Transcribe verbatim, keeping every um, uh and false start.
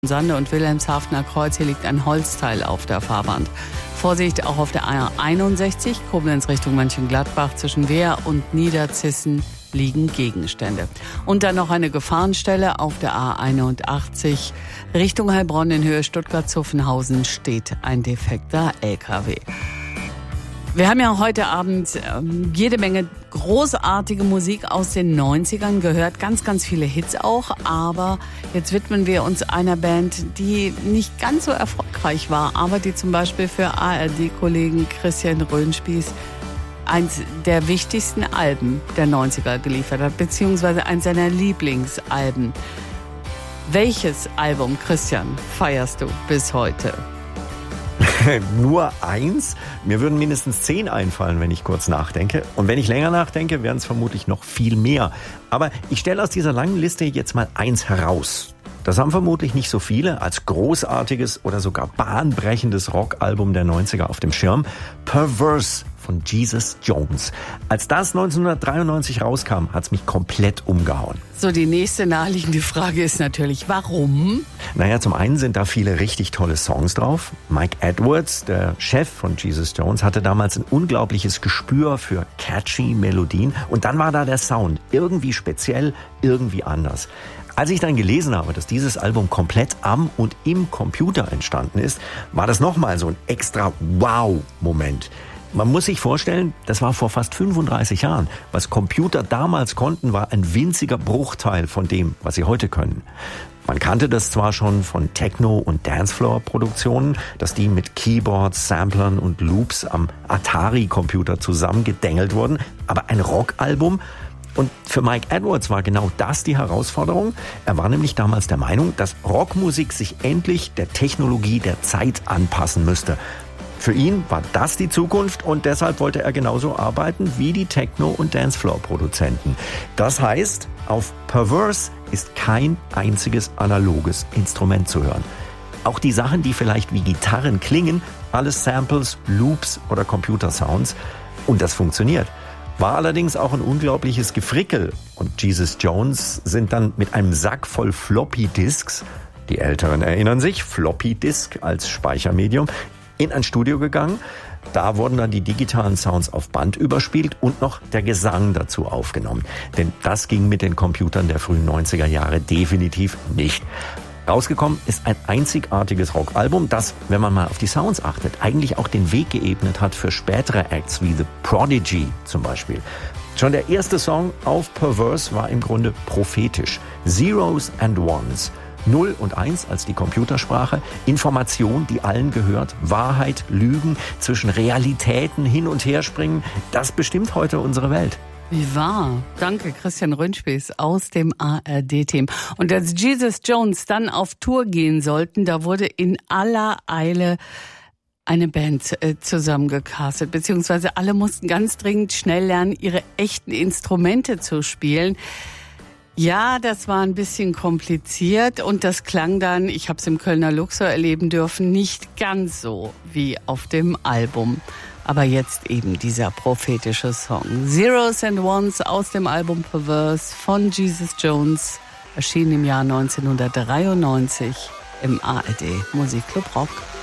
Sande und Wilhelmshavener Kreuz, hier liegt ein Holzteil auf der Fahrbahn. Vorsicht auch auf der A einundsechzig, Koblenz Richtung Mönchengladbach, zwischen Wehr und Niederzissen liegen Gegenstände. Und dann noch eine Gefahrenstelle auf der A einundachtzig, Richtung Heilbronn in Höhe Stuttgart-Zuffenhausen steht ein defekter L K W. Wir haben ja heute Abend ähm, jede Menge großartige Musik aus den neunzigern gehört, ganz, ganz viele Hits auch, aber jetzt widmen wir uns einer Band, die nicht ganz so erfolgreich war, aber die zum Beispiel für A R D-Kollegen Christian Röhnspieß eins der wichtigsten Alben der neunziger geliefert hat, beziehungsweise eins seiner Lieblingsalben. Welches Album, Christian, feierst du bis heute? Nur eins? Mir würden mindestens zehn einfallen, wenn ich kurz nachdenke. Und wenn ich länger nachdenke, wären es vermutlich noch viel mehr. Aber ich stelle aus dieser langen Liste jetzt mal eins heraus. Das haben vermutlich nicht so viele als großartiges oder sogar bahnbrechendes Rockalbum der neunziger auf dem Schirm. Perverse von Jesus Jones. Als das neunzehnhundertdreiundneunzig rauskam, hat's mich komplett umgehauen. So, die nächste naheliegende Frage ist natürlich, warum? Naja, zum einen sind da viele richtig tolle Songs drauf. Mike Edwards, der Chef von Jesus Jones, hatte damals ein unglaubliches Gespür für catchy Melodien. Und dann war da der Sound. Irgendwie speziell, irgendwie anders. Als ich dann gelesen habe, dass dieses Album komplett am und im Computer entstanden ist, war das nochmal so ein extra Wow-Moment. Man muss sich vorstellen, das war vor fast fünfunddreißig Jahren. Was Computer damals konnten, war ein winziger Bruchteil von dem, was sie heute können. Man kannte das zwar schon von Techno- und Dancefloor-Produktionen, dass die mit Keyboards, Samplern und Loops am Atari-Computer zusammengedengelt wurden, aber ein Rockalbum? Und für Mike Edwards war genau das die Herausforderung. Er war nämlich damals der Meinung, dass Rockmusik sich endlich der Technologie der Zeit anpassen müsste. Für ihn war das die Zukunft und deshalb wollte er genauso arbeiten wie die Techno- und Dancefloor-Produzenten. Das heißt, auf Perverse ist kein einziges analoges Instrument zu hören. Auch die Sachen, die vielleicht wie Gitarren klingen, alles Samples, Loops oder Computersounds. Und das funktioniert. War allerdings auch ein unglaubliches Gefrickel. Und Jesus Jones sind dann mit einem Sack voll Floppy-Disks, die Älteren erinnern sich, Floppy-Disk als Speichermedium, in ein Studio gegangen. Da wurden dann die digitalen Sounds auf Band überspielt und noch der Gesang dazu aufgenommen. Denn das ging mit den Computern der frühen neunziger Jahre definitiv nicht. Rausgekommen ist ein einzigartiges Rockalbum, das, wenn man mal auf die Sounds achtet, eigentlich auch den Weg geebnet hat für spätere Acts wie The Prodigy zum Beispiel. Schon der erste Song auf Perverse war im Grunde prophetisch. Zeros and Ones. Null und Eins als die Computersprache, Information, die allen gehört, Wahrheit, Lügen, zwischen Realitäten hin und her springen, das bestimmt heute unsere Welt. Wie wahr. Danke, Christian Röhnspieß aus dem A R D-Team. Und als Jesus Jones dann auf Tour gehen sollten, da wurde in aller Eile eine Band äh, zusammengecastet, beziehungsweise alle mussten ganz dringend schnell lernen, ihre echten Instrumente zu spielen. Ja, das war ein bisschen kompliziert und das klang dann, ich habe es im Kölner Luxor erleben dürfen, nicht ganz so wie auf dem Album. Aber jetzt eben dieser prophetische Song. Zeros and Ones aus dem Album Perverse von Jesus Jones, erschienen im Jahr neunzehnhundertdreiundneunzig im A R D Musikclub Rock.